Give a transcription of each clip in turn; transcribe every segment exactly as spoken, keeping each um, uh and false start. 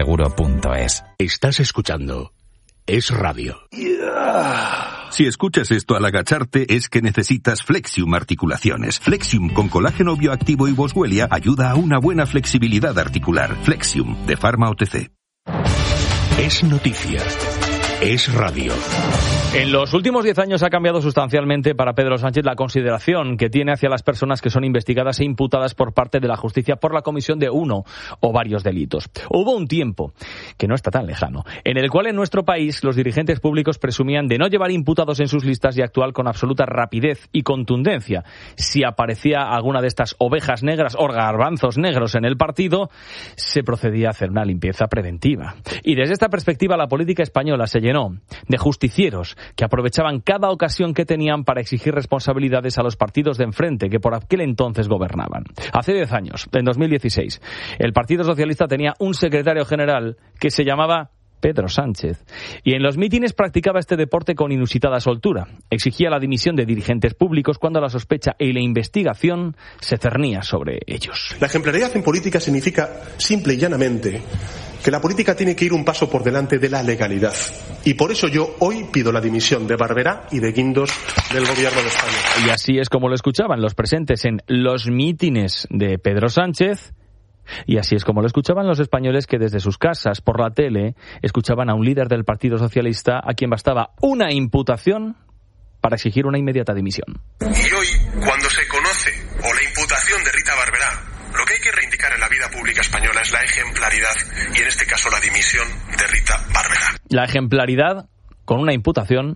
Seguro punto es. Estás escuchando Es Radio. Si escuchas esto al agacharte es que necesitas Flexium Articulaciones. Flexium con colágeno bioactivo y boswellia ayuda a una buena flexibilidad articular. Flexium de Pharma O T C. Es noticia. Es radio. En los últimos diez años ha cambiado sustancialmente para Pedro Sánchez la consideración que tiene hacia las personas que son investigadas e imputadas por parte de la justicia por la comisión de uno o varios delitos. Hubo un tiempo, que no está tan lejano, en el cual en nuestro país los dirigentes públicos presumían de no llevar imputados en sus listas y actuar con absoluta rapidez y contundencia. Si aparecía alguna de estas ovejas negras o garbanzos negros en el partido, se procedía a hacer una limpieza preventiva. Y desde esta perspectiva la política española se llenó de justicieros que aprovechaban cada ocasión que tenían para exigir responsabilidades a los partidos de enfrente que por aquel entonces gobernaban. Hace diez años, en dos mil dieciséis, el Partido Socialista tenía un secretario general que se llamaba Pedro Sánchez, y en los mítines practicaba este deporte con inusitada soltura. Exigía la dimisión de dirigentes públicos cuando la sospecha y la investigación se cernía sobre ellos. La ejemplaridad en política significa, simple y llanamente, que la política tiene que ir un paso por delante de la legalidad. Y por eso yo hoy pido la dimisión de Barberá y de Guindos del Gobierno de España. Y así es como lo escuchaban los presentes en los mítines de Pedro Sánchez. Y así es como lo escuchaban los españoles que desde sus casas, por la tele, escuchaban a un líder del Partido Socialista a quien bastaba una imputación para exigir una inmediata dimisión. Y hoy, cuando se conoce o la imputación de Rita Barberá, lo que hay que reivindicar en la vida pública española es la ejemplaridad y en este caso la dimisión de Rita Barberá. La ejemplaridad con una imputación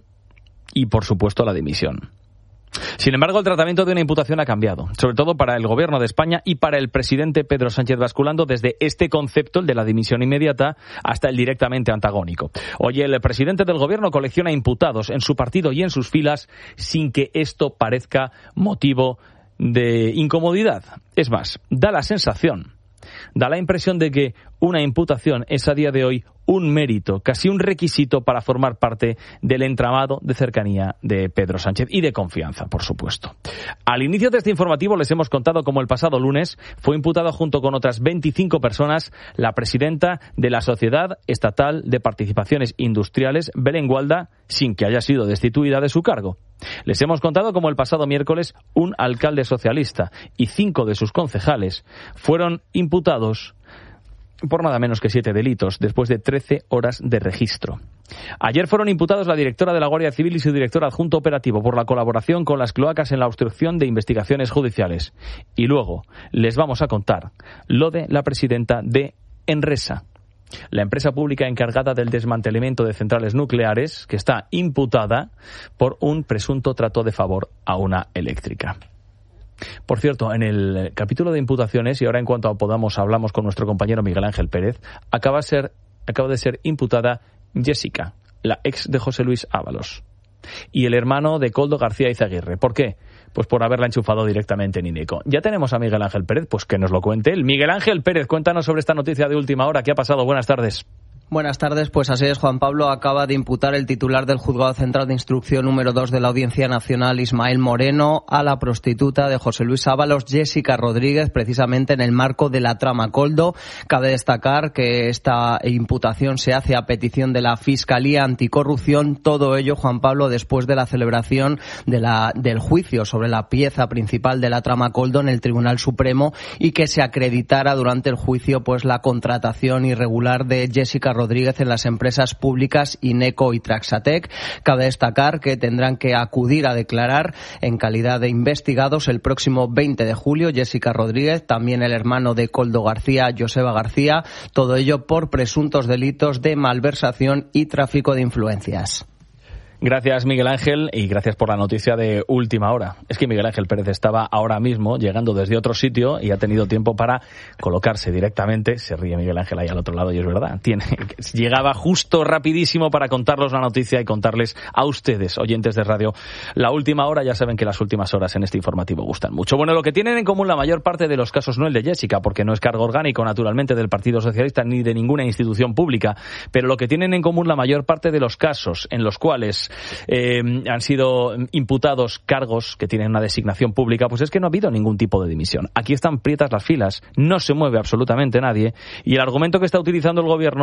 y por supuesto la dimisión. Sin embargo, el tratamiento de una imputación ha cambiado, sobre todo para el Gobierno de España y para el presidente Pedro Sánchez, basculando desde este concepto, el de la dimisión inmediata, hasta el directamente antagónico. Hoy el presidente del Gobierno colecciona imputados en su partido y en sus filas sin que esto parezca motivo de incomodidad. Es más, da la sensación, da la impresión de que una imputación es a día de hoy un mérito, casi un requisito para formar parte del entramado de cercanía de Pedro Sánchez y de confianza, por supuesto. Al inicio de este informativo les hemos contado cómo el pasado lunes fue imputada junto con otras veinticinco personas la presidenta de la Sociedad Estatal de Participaciones Industriales, Belén Gualda, sin que haya sido destituida de su cargo. Les hemos contado cómo el pasado miércoles un alcalde socialista y cinco de sus concejales fueron imputados por nada menos que siete delitos, después de trece horas de registro. Ayer fueron imputados la directora de la Guardia Civil y su director adjunto operativo por la colaboración con las cloacas en la obstrucción de investigaciones judiciales. Y luego les vamos a contar lo de la presidenta de Enresa, la empresa pública encargada del desmantelamiento de centrales nucleares, que está imputada por un presunto trato de favor a una eléctrica. Por cierto, en el capítulo de imputaciones, y ahora en cuanto podamos hablamos con nuestro compañero Miguel Ángel Pérez, acaba de ser, acaba de ser imputada Jessica, la ex de José Luis Ábalos, y el hermano de Koldo García Izaguirre. ¿Por qué? Pues por haberla enchufado directamente en INECO. Ya tenemos a Miguel Ángel Pérez, pues que nos lo cuente él. Miguel Ángel Pérez, cuéntanos sobre esta noticia de última hora. ¿Qué ha pasado? Buenas tardes. Buenas tardes, pues así es, Juan Pablo. Acaba de imputar el titular del Juzgado Central de Instrucción número dos de la Audiencia Nacional, Ismael Moreno, a la prostituta de José Luis Ábalos, Jessica Rodríguez, precisamente en el marco de la trama Koldo. Cabe destacar que esta imputación se hace a petición de la Fiscalía Anticorrupción. Todo ello, Juan Pablo, después de la celebración de la, del juicio sobre la pieza principal de la trama Koldo en el Tribunal Supremo y que se acreditara durante el juicio pues la contratación irregular de Jessica Rodríguez en las empresas públicas INECO y Traxatec. Cabe destacar que tendrán que acudir a declarar en calidad de investigados el próximo veinte de julio Jessica Rodríguez, también el hermano de Koldo García, Joseba García, todo ello por presuntos delitos de malversación y tráfico de influencias. Gracias, Miguel Ángel, y gracias por la noticia de última hora. Es que Miguel Ángel Pérez estaba ahora mismo llegando desde otro sitio y ha tenido tiempo para colocarse directamente. Se ríe Miguel Ángel ahí al otro lado y es verdad. Tiene, llegaba justo rapidísimo para contarles la noticia y contarles a ustedes, oyentes de radio, la última hora. Ya saben que las últimas horas en este informativo gustan mucho. Bueno, lo que tienen en común la mayor parte de los casos, no el de Jessica, porque no es cargo orgánico, naturalmente, del Partido Socialista ni de ninguna institución pública, pero lo que tienen en común la mayor parte de los casos en los cuales además eh, han sido imputados cargos que tienen una designación pública, pues es que no ha habido ningún tipo de dimisión. Aquí están prietas las filas, no se mueve absolutamente nadie, y el argumento que está utilizando el gobierno